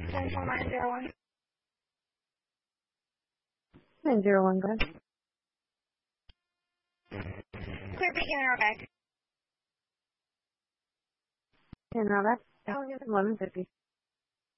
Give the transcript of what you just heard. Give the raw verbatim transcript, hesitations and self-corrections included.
Central nine zero one. nine zero one, go ahead. Clear Beacon and Roughback. And now that's eleven fifty.